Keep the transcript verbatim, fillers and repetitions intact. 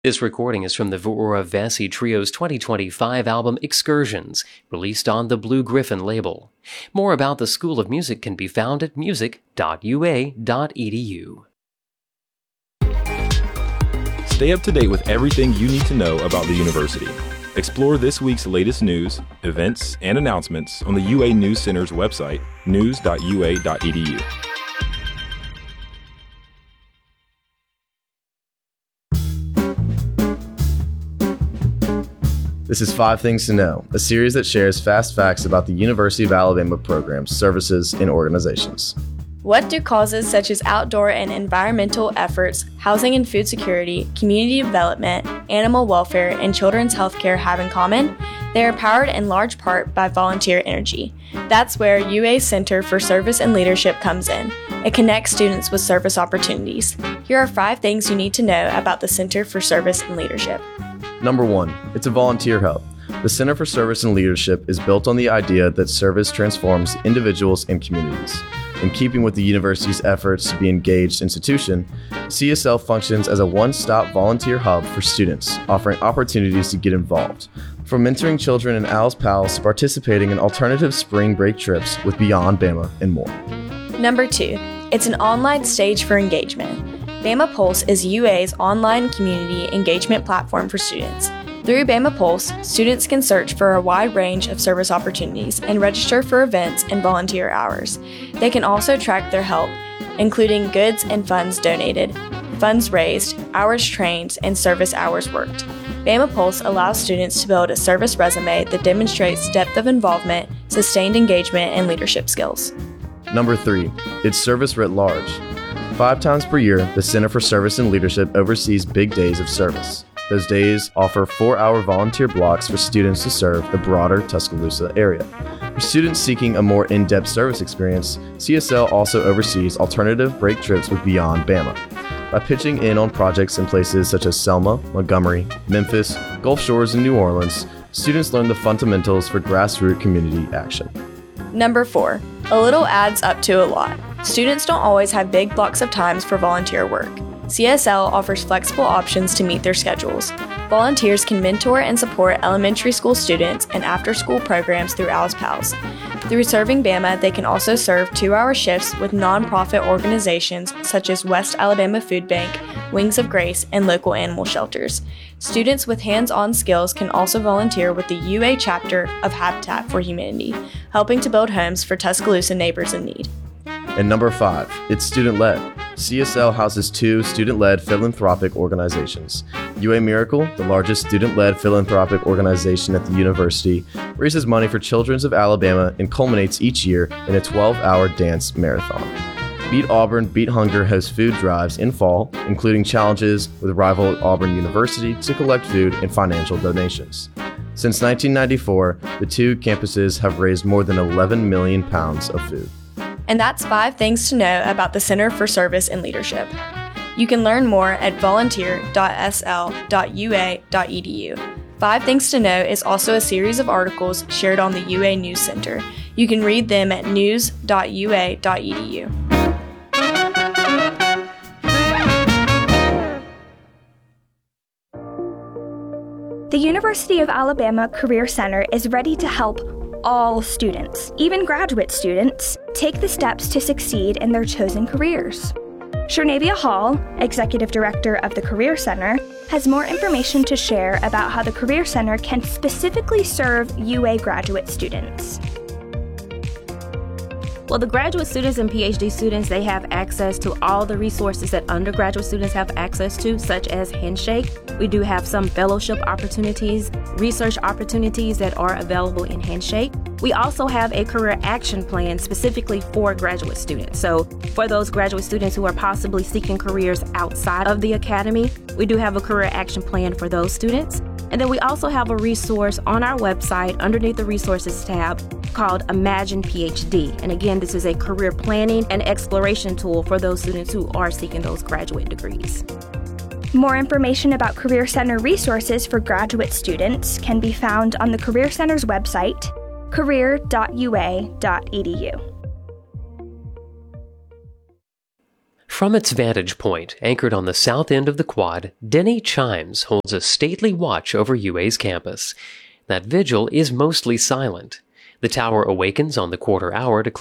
This recording is from the Verora Vesey Trio's twenty twenty-five album Excursions, released on the Blue Griffin label. More about the School of Music can be found at music dot u a dot e d u. Stay up to date with everything you need to know about the university. Explore this week's latest news, events, and announcements on the U A News Center's website, news dot u a dot e d u. This is Five Things to Know, a series that shares fast facts about the University of Alabama programs, services, and organizations. What do causes such as outdoor and environmental efforts, housing and food security, community development, animal welfare, and children's health care have in common? They are powered in large part by volunteer energy. That's where U A's Center for Service and Leadership comes in. It connects students with service opportunities. Here are five things you need to know about the Center for Service and Leadership. Number one, it's a volunteer hub. The Center for Service and Leadership is built on the idea that service transforms individuals and communities. In keeping with the university's efforts to be an engaged institution, C S L functions as a one-stop volunteer hub for students, offering opportunities to get involved. From mentoring children in Al's Pals to participating in alternative spring break trips with Beyond Bama and more. Number two, it's an online stage for engagement. Bama Pulse is U A's online community engagement platform for students. Through Bama Pulse, students can search for a wide range of service opportunities and register for events and volunteer hours. They can also track their help, including goods and funds donated, funds raised, hours trained, and service hours worked. Bama Pulse allows students to build a service resume that demonstrates depth of involvement, sustained engagement, and leadership skills. Number three, it's service writ large. Five times per year, the Center for Service and Leadership oversees big days of service. Those days offer four-hour volunteer blocks for students to serve the broader Tuscaloosa area. For students seeking a more in-depth service experience, C S L also oversees alternative break trips with Beyond Bama. By pitching in on projects in places such as Selma, Montgomery, Memphis, Gulf Shores, and New Orleans, students learn the fundamentals for grassroots community action. Number four, a little adds up to a lot. Students don't always have big blocks of times for volunteer work. C S L offers flexible options to meet their schedules. Volunteers can mentor and support elementary school students and after-school programs through Al's Pals. Through Serving Bama, they can also serve two-hour shifts with nonprofit organizations such as West Alabama Food Bank, Wings of Grace, and local animal shelters. Students with hands-on skills can also volunteer with the U A chapter of Habitat for Humanity, helping to build homes for Tuscaloosa neighbors in need. And number five, it's student-led. C S L houses two student-led philanthropic organizations. U A Miracle, the largest student-led philanthropic organization at the university, raises money for Children's of Alabama and culminates each year in a twelve-hour dance marathon. Beat Auburn, Beat Hunger hosts food drives in fall, including challenges with rival Auburn University to collect food and financial donations. Since nineteen ninety-four, the two campuses have raised more than eleven million pounds of food. And that's five things to know about the Center for Service and Leadership. You can learn more at volunteer dot s l dot u a dot e d u. Five Things to Know is also a series of articles shared on the U A News Center. You can read them at news dot u a dot e d u. The University of Alabama Career Center is ready to help all students, even graduate students, take the steps to succeed in their chosen careers. Sharnavia Hall, Executive Director of the Career Center, has more information to share about how the Career Center can specifically serve U A graduate students. Well, the graduate students and P H D students, they have access to all the resources that undergraduate students have access to, such as Handshake. We do have some fellowship opportunities, research opportunities that are available in Handshake. We also have a career action plan specifically for graduate students. So for those graduate students who are possibly seeking careers outside of the academy, we do have a career action plan for those students. And then we also have a resource on our website underneath the resources tab called Imagine PhD. And again, this is a career planning and exploration tool for those students who are seeking those graduate degrees. More information about Career Center resources for graduate students can be found on the Career Center's website, career dot u a dot e d u. From its vantage point, anchored on the south end of the quad, Denny Chimes holds a stately watch over U A's campus. That vigil is mostly silent. The tower awakens on the quarter hour to clear